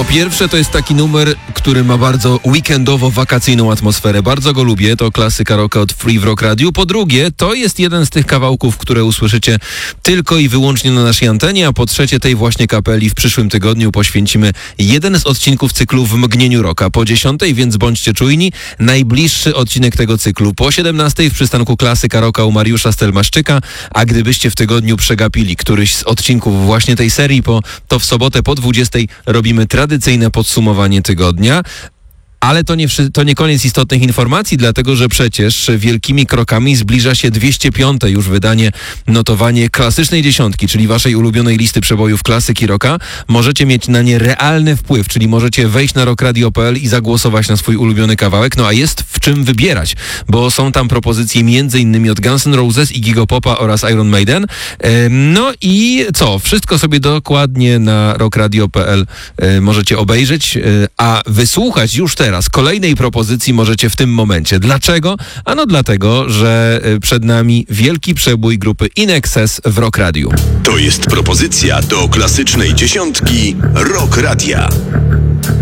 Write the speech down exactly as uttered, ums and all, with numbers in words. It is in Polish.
Po pierwsze, to jest taki numer, który ma bardzo weekendowo-wakacyjną atmosferę. Bardzo go lubię, to klasyka rocka od Free w Rock Radio. Po drugie, to jest jeden z tych kawałków, które usłyszycie tylko i wyłącznie na naszej antenie, a po trzecie, tej właśnie kapeli w przyszłym tygodniu poświęcimy jeden z odcinków cyklu W mgnieniu rocka. Po dziesiątej, więc bądźcie czujni, najbliższy odcinek tego cyklu. Po siedemnastej w przystanku klasyka rocka u Mariusza Stelmaszczyka, a gdybyście w tygodniu przegapili któryś z odcinków właśnie tej serii, po, to w sobotę po dwudziestej robimy tradycyjne podsumowanie tygodnia. Ale to nie, to nie koniec istotnych informacji, dlatego że przecież wielkimi krokami zbliża się dwieście piąte już wydanie, notowanie klasycznej dziesiątki, czyli waszej ulubionej listy przebojów klasyki rocka. Możecie mieć na nie realny wpływ, czyli możecie wejść na rockradio kropka p l i zagłosować na swój ulubiony kawałek, no a jest w czym wybierać, bo są tam propozycje między innymi od Guns N' Roses, Iggy'ego Popa oraz Iron Maiden. No i co? Wszystko sobie dokładnie na rockradio kropka p l możecie obejrzeć, a wysłuchać już teraz kolejnej propozycji możecie w tym momencie. Dlaczego? Ano dlatego, że przed nami wielki przebój grupy In Excess w Rock Radiu. To jest propozycja do klasycznej dziesiątki Rock Radia.